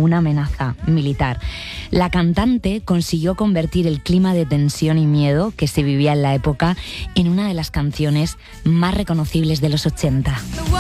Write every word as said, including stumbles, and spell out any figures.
una amenaza militar. La cantante consiguió convertir el clima de tensión y miedo que se vivía en la época en una de las canciones más reconocibles de los ochenta.